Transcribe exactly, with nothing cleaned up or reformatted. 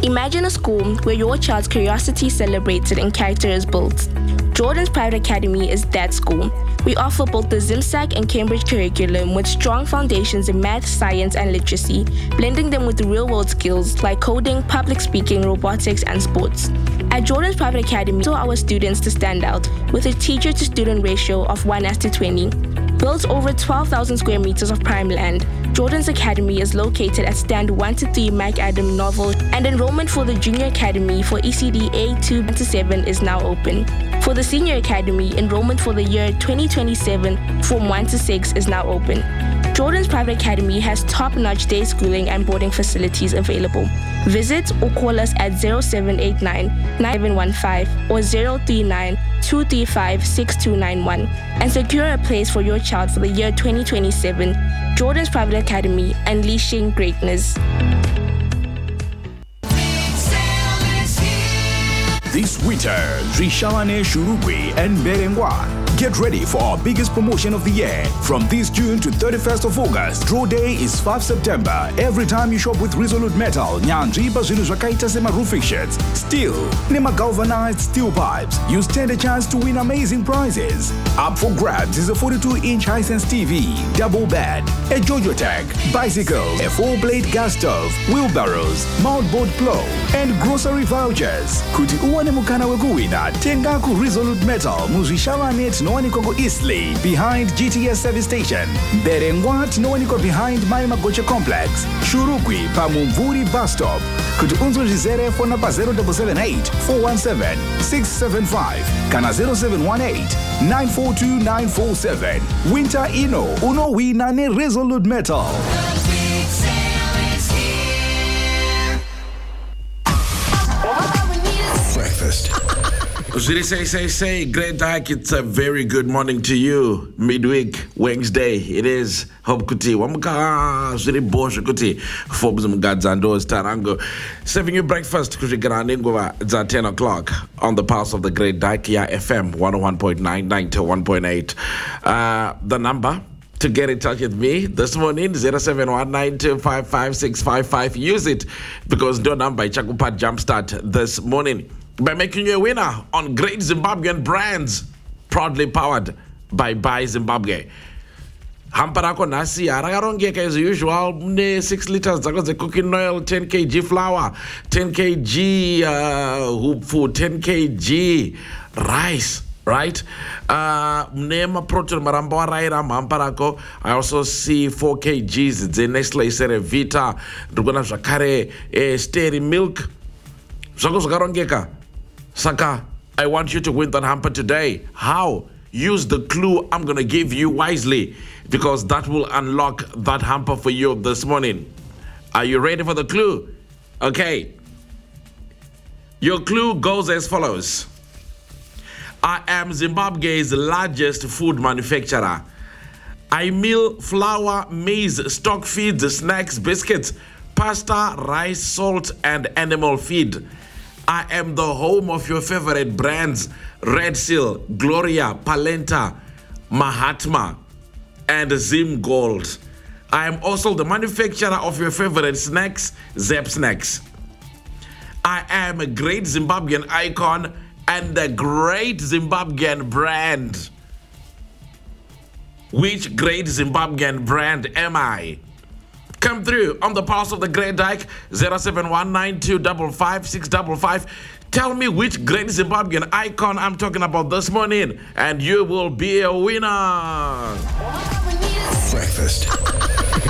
Imagine a school where your child's curiosity is celebrated and character is built. Jordan's Private Academy is that school. We offer both the ZimSac and Cambridge curriculum with strong foundations in math, science, and literacy, blending them with real-world skills like coding, public speaking, robotics, and sports. At Jordan's Private Academy, we allow our students to stand out with a teacher-to-student ratio of one as to twenty. Built over twelve thousand square meters of prime land, Jordan's Academy is located at Stand one to three McAdam Novel, and enrollment for the Junior Academy for E C D A two to seven is now open. For the Senior Academy, enrollment for the year twenty twenty-seven Form one to six is now open. Jordan's Private Academy has top-notch day schooling and boarding facilities available. Visit or call us at zero seven eight nine, nine seven one five or zero three nine, two three five, six two nine one and secure a place for your child for the year twenty twenty-seven. Jordan's Private Academy, unleashing greatness. This winter, Zrishalane Shurugwi and Berengwa. Get ready for our biggest promotion of the year. From this June to thirty-first of August, draw day is fifth September. Every time you shop with Resolute Metal, Nyanji Bazinu Zakaita Sema roofing sheets, steel, Nema galvanized steel pipes, you stand a chance to win amazing prizes. Up for grabs is a forty-two inch Hisense T V, double bed, a Jojo Tech, bicycles, a four-blade gas stove, wheelbarrows, mountboard plow, and grocery vouchers. Kuti uwane mukana wekuwina, tenga ku Resolute Metal, Muzishawanet Noanikogo Eastleigh, behind G T S service station. Berengwat Noaniko behind Magoche complex. Shurugwi Pamumvuri bus stop. Kuti unzo jizere phone number zero seven seven eight, four one seven, six seven five. Kana zero seven one eight, nine four two nine four seven. Winter Ino, Uno Winane Resolute Metal. Breakfast. Ziri say, say, say, Great Dyke, it's a very good morning to you. Midweek, Wednesday, it is. Hope kuti, wamuka, ziri bosho kuti, Forbes Mgadzandos, Tarango. Serving you breakfast, kujigaraningova, it's at ten o'clock on the pulse of the Great Dyke, yeah, F M, one oh one point nine, ninety-one point eight. Uh, the number to get in touch with me this morning, zero seven one nine two five five six five five. Use it because no number, Chakupat Jumpstart this morning by making you a winner on great Zimbabwean brands, proudly powered by Buy Zimbabwe. Hamparako nasi aragarongeka as usual, mne six liters zako ze cooking oil, ten kilograms flour, ten kilograms uh, hoop food, ten kilograms rice, right? Uh, mnema protein maramba raira hamparako. I also see four kilograms the Nestle Cerevita, ndugona zvakare eh, Steri milk. Zako zakarongeka. Saka, I want you to win that hamper today. How? Use the clue I'm going to give you wisely because that will unlock that hamper for you this morning. Are you ready for the clue? Okay. Your clue goes as follows. I am Zimbabwe's largest food manufacturer. I mill flour, maize, stock feeds, snacks, biscuits, pasta, rice, salt, and animal feed. I am the home of your favorite brands, Red Seal, Gloria, Palenta, Mahatma, and Zim Gold. I am also the manufacturer of your favorite snacks, Zep Snacks. I am a great Zimbabwean icon and a great Zimbabwean brand. Which great Zimbabwean brand am I? Come through on the pulse of the Great Dyke, zero seven one nine two five five six five five. Tell me which great Zimbabwean icon I'm talking about this morning, and you will be a winner. Breakfast.